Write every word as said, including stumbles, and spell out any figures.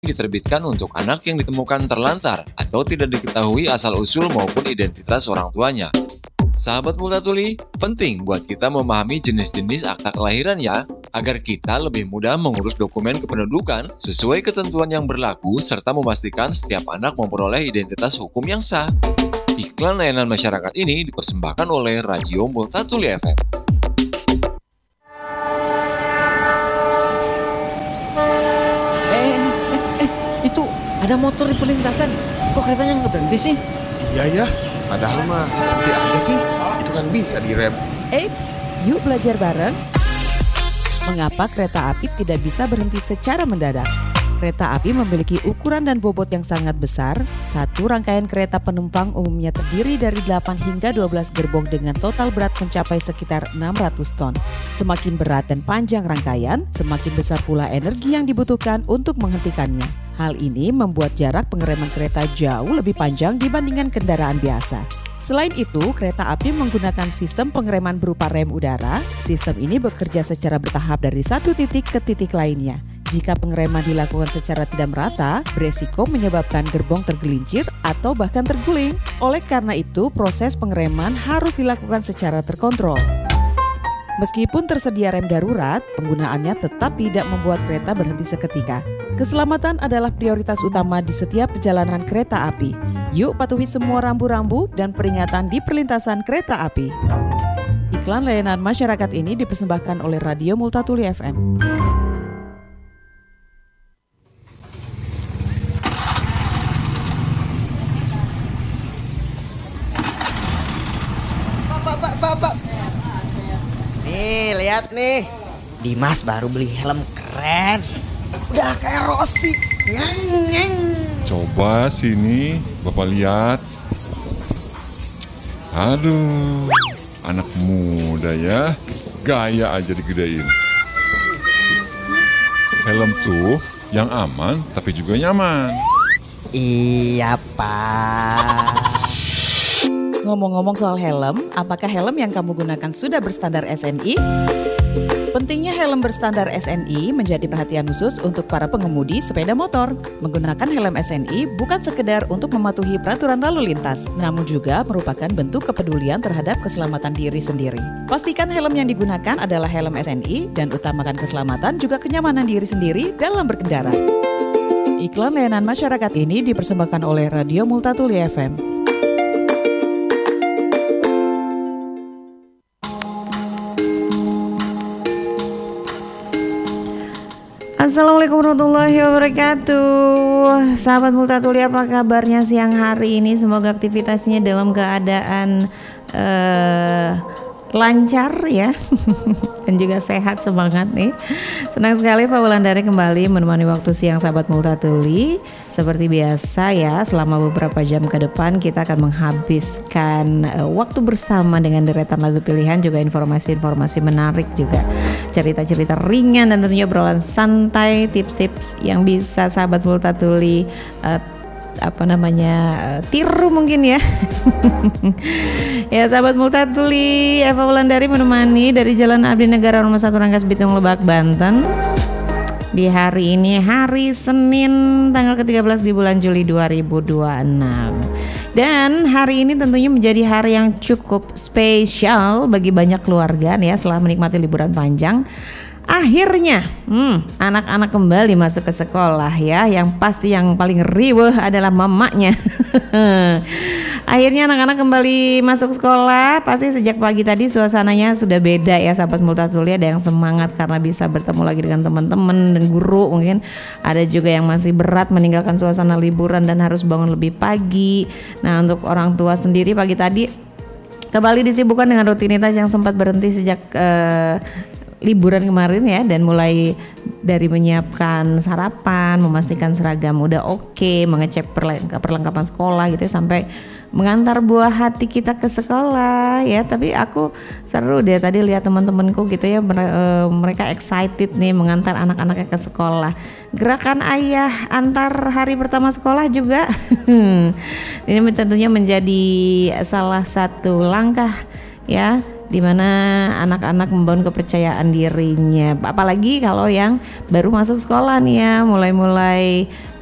diterbitkan untuk anak yang ditemukan terlantar atau tidak diketahui asal-usul maupun identitas orang tuanya. Sahabat Multatuli, penting buat kita memahami jenis-jenis akta kelahiran ya, agar kita lebih mudah mengurus dokumen kependudukan sesuai ketentuan yang berlaku serta memastikan setiap anak memperoleh identitas hukum yang sah. Iklan layanan masyarakat ini dipersembahkan oleh Radio Multatuli F M. Eh, eh, eh, itu ada motor di perlintasan. Kok keretanya nggak berhenti sih? Iya ya, padahal mah berhenti aja sih. Itu kan bisa direm. Eits, yuk belajar bareng. Mengapa kereta api tidak bisa berhenti secara mendadak? Kereta api memiliki ukuran dan bobot yang sangat besar. Satu rangkaian kereta penumpang umumnya terdiri dari delapan hingga dua belas gerbong dengan total berat mencapai sekitar enam ratus ton. Semakin berat dan panjang rangkaian, semakin besar pula energi yang dibutuhkan untuk menghentikannya. Hal ini membuat jarak pengereman kereta jauh lebih panjang dibandingkan kendaraan biasa. Selain itu, kereta api menggunakan sistem pengereman berupa rem udara. Sistem ini bekerja secara bertahap dari satu titik ke titik lainnya. Jika pengereman dilakukan secara tidak merata, beresiko menyebabkan gerbong tergelincir atau bahkan terguling. Oleh karena itu, proses pengereman harus dilakukan secara terkontrol. Meskipun tersedia rem darurat, penggunaannya tetap tidak membuat kereta berhenti seketika. Keselamatan adalah prioritas utama di setiap perjalanan kereta api. Yuk patuhi semua rambu-rambu dan peringatan di perlintasan kereta api. Iklan layanan masyarakat ini dipersembahkan oleh Radio Multatuli F M. Pak, pak, pak, pak. Nih, lihat nih. Dimas baru beli helm keren. Udah kayak Rossi. Nyeng, nyeng. Coba sini, Bapak lihat. Aduh, anak muda ya, gaya aja digedein. Helm tuh yang aman tapi juga nyaman. Iya, Pak. Ngomong-ngomong soal helm, apakah helm yang kamu gunakan sudah berstandar S N I? Pentingnya helm berstandar S N I menjadi perhatian khusus untuk para pengemudi sepeda motor. Menggunakan helm S N I bukan sekedar untuk mematuhi peraturan lalu lintas, namun juga merupakan bentuk kepedulian terhadap keselamatan diri sendiri. Pastikan helm yang digunakan adalah helm S N I dan utamakan keselamatan juga kenyamanan diri sendiri dalam berkendara. Iklan layanan masyarakat ini dipersembahkan oleh Radio Multatuli F M. Assalamualaikum warahmatullahi wabarakatuh. Sahabat Multatuli, apa kabarnya siang hari ini? Semoga aktivitasnya dalam keadaan uh, lancar ya dan juga sehat, semangat nih. Senang sekali Pak Wulandari kembali menemani waktu siang sahabat Multatuli. Seperti biasa ya, selama beberapa jam ke depan kita akan menghabiskan uh, waktu bersama dengan deretan lagu pilihan, juga informasi-informasi menarik, juga cerita-cerita ringan dan tentunya obrolan santai, tips-tips yang bisa sahabat Multatuli uh, apa namanya tiru mungkin ya. Ya sahabat Multatuli, Eva Wulandari menemani dari Jalan Abdi Negara nomor satu Rangkas Bitung Lebak, Banten. Di hari ini hari Senin tanggal ke tiga belas di bulan Juli dua ribu dua puluh enam. Dan hari ini tentunya menjadi hari yang cukup spesial bagi banyak keluarga nih ya, setelah menikmati liburan panjang. Akhirnya hmm, anak-anak kembali masuk ke sekolah ya. Yang pasti yang paling riweuh adalah mamanya. Akhirnya anak-anak kembali masuk sekolah. Pasti sejak pagi tadi suasananya sudah beda ya sahabat Multatuli. Ada yang semangat karena bisa bertemu lagi dengan teman-teman dan guru. Mungkin ada juga yang masih berat meninggalkan suasana liburan dan harus bangun lebih pagi. Nah, untuk orang tua sendiri pagi tadi kembali disibukkan dengan rutinitas yang sempat berhenti sejak uh, liburan kemarin ya, dan mulai dari menyiapkan sarapan, memastikan seragam udah oke, mengecek perlengkapan sekolah gitu ya, sampai mengantar buah hati kita ke sekolah ya. Tapi aku seru deh tadi lihat teman-temanku gitu ya, mereka excited nih mengantar anak-anaknya ke sekolah. Gerakan ayah antar hari pertama sekolah juga ini tentunya menjadi salah satu langkah ya dimana anak-anak membangun kepercayaan dirinya. Apalagi kalau yang baru masuk sekolah nih ya, mulai-mulai